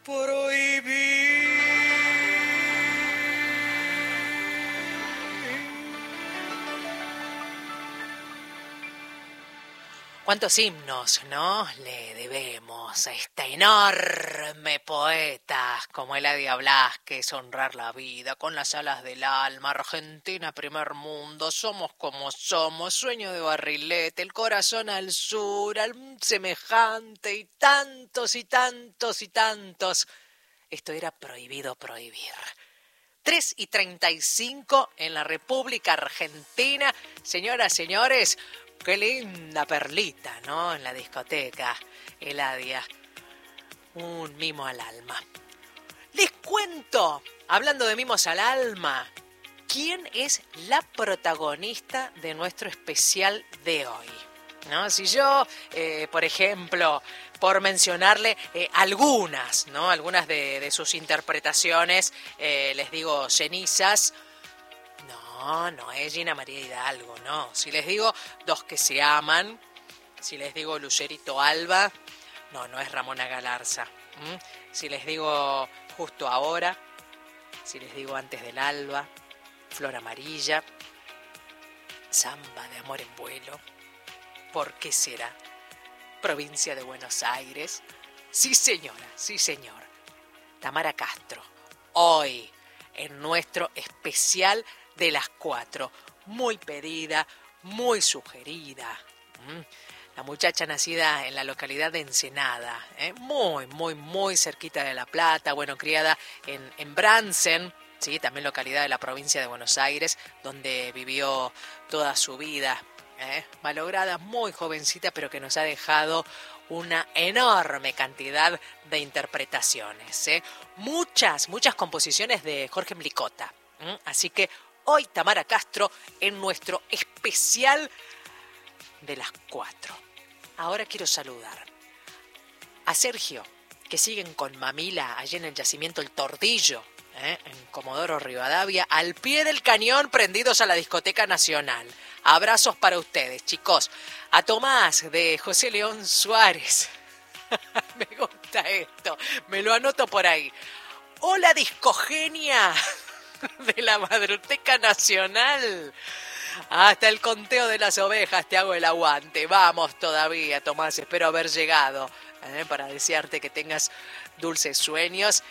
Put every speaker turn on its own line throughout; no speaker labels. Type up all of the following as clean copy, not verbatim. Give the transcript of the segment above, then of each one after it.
¿Cuántos himnos, no? Le debemos a esta enorme poeta como Eladia Blasquez, honrar la vida con las alas del alma, Argentina primer mundo, somos como somos, sueño de barrilete, el corazón al sur, al semejante y tantos y tantos y tantos. Esto era prohibido prohibir. 3:35 en la República Argentina. Señoras, señores, qué linda perlita, ¿no? En la discoteca, Eladia. Un mimo al alma. Les cuento, hablando de mimos al alma, quién es la protagonista de nuestro especial de hoy, ¿no? Si yo, por ejemplo, por mencionarle algunas, ¿no? Algunas de sus interpretaciones, les digo cenizas. No es Gina María Hidalgo, no. Si les digo Dos que se aman, si les digo Lucerito Alba, no es Ramona Galarza. Si les digo Justo Ahora, si les digo Antes del Alba, Flor Amarilla, Samba de Amor en Vuelo, ¿por qué será? Provincia de Buenos Aires. Sí, señora, sí, señor. Tamara Castro, hoy en nuestro especial de las 4. Muy pedida, muy sugerida. La muchacha nacida en la localidad de Ensenada, muy cerquita de La Plata, bueno, criada en Bransen, ¿sí? También localidad de la provincia de Buenos Aires, donde vivió toda su vida. Malograda, muy jovencita, pero que nos ha dejado una enorme cantidad de interpretaciones. Muchas composiciones de Jorge Mlicota. Así que hoy Tamara Castro en nuestro especial de las 4. Ahora quiero saludar a Sergio, que siguen con Mamila allí en el yacimiento El Tordillo, en Comodoro Rivadavia, al pie del cañón, prendidos a la Discoteca Nacional. Abrazos para ustedes, chicos. A Tomás de José León Suárez. Me gusta esto, me lo anoto por ahí. Hola, discogenia de la Madroteca Nacional. Hasta el conteo de las ovejas te hago el aguante. Vamos todavía, Tomás, espero haber llegado para desearte que tengas dulces sueños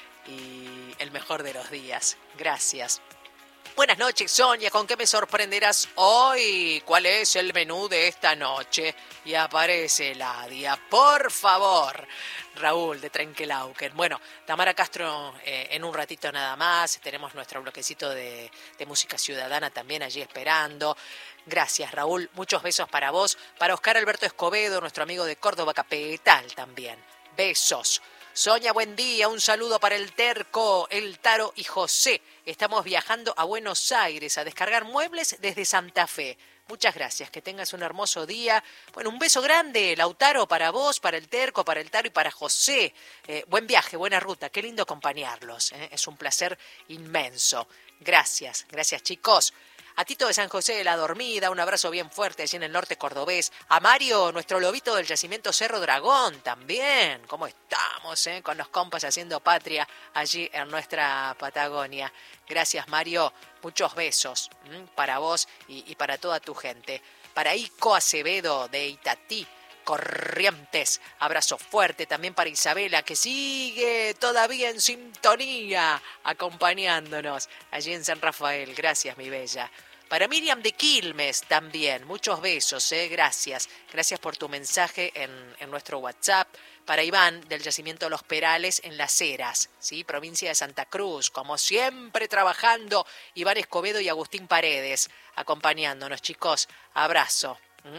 y el mejor de los días. Gracias. Buenas noches, Sonia, ¿con qué me sorprenderás hoy? ¿Cuál es el menú de esta noche? Y aparece Eladia, por favor. Raúl de Trenquelauquen. Bueno, Tamara Castro en un ratito nada más. Tenemos nuestro bloquecito de música ciudadana también allí esperando. Gracias, Raúl. Muchos besos para vos. Para Oscar Alberto Escobedo, nuestro amigo de Córdoba Capital también. Besos. Sonia, buen día, un saludo para el Terco, el Taro y José. Estamos viajando a Buenos Aires a descargar muebles desde Santa Fe. Muchas gracias, que tengas un hermoso día. Bueno, un beso grande, Lautaro, para vos, para el Terco, para el Taro y para José. Buen viaje, buena ruta, qué lindo acompañarlos. Es un placer inmenso. Gracias, chicos. A Tito de San José de la Dormida, un abrazo bien fuerte allí en el norte cordobés. A Mario, nuestro lobito del yacimiento Cerro Dragón, también. ¿Cómo estamos, con los compas haciendo patria allí en nuestra Patagonia? Gracias, Mario. Muchos besos para vos y para toda tu gente. Para Ico Acevedo de Itatí, Corrientes, abrazo fuerte también para Isabela, que sigue todavía en sintonía, acompañándonos allí en San Rafael. Gracias, mi bella. Para Miriam de Quilmes también, muchos besos, gracias por tu mensaje en nuestro WhatsApp. Para Iván del yacimiento Los Perales en Las Heras, ¿sí? Provincia de Santa Cruz, como siempre trabajando, Iván Escobedo y Agustín Paredes, acompañándonos, chicos, abrazo.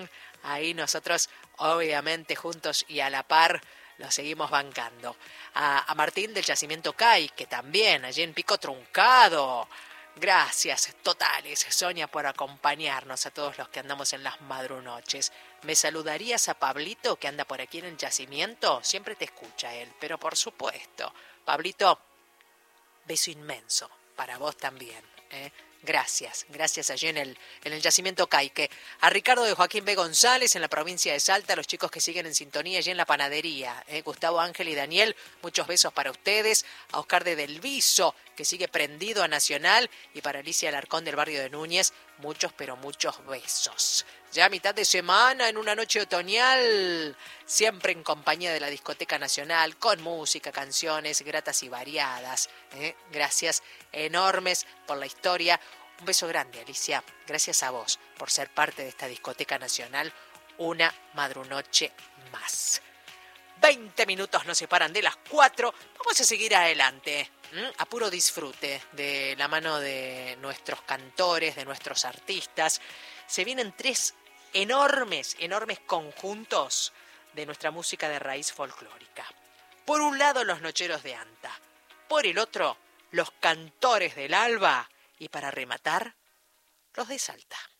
Ahí nosotros, obviamente, juntos y a la par, lo seguimos bancando. A Martín del yacimiento CAI, que también, allí en Pico Truncado. Gracias totales, Sonia, por acompañarnos a todos los que andamos en las madrunoches. ¿Me saludarías a Pablito, que anda por aquí en el yacimiento? Siempre te escucha él, pero por supuesto. Pablito, beso inmenso para vos también. Gracias allí en el Yacimiento Caique. A Ricardo de Joaquín B. González en la provincia de Salta, a los chicos que siguen en sintonía allí en la panadería. Gustavo, Ángel y Daniel, muchos besos para ustedes. A Oscar de Del Viso, que sigue prendido a Nacional. Y para Alicia Alarcón del barrio de Núñez, muchos pero muchos besos. Ya a mitad de semana, en una noche otoñal, siempre en compañía de la Discoteca Nacional, con música, canciones gratas y variadas. Gracias enormes por la historia. Un beso grande, Alicia. Gracias a vos por ser parte de esta Discoteca Nacional una madrunoche más. 20 minutos nos separan de las 4. Vamos a seguir adelante, a puro disfrute, de la mano de nuestros cantores, de nuestros artistas. Se vienen 3 enormes conjuntos de nuestra música de raíz folclórica. Por un lado, los Nocheros de Anta. Por el otro, los Cantores del Alba. Y para rematar, los de Salta.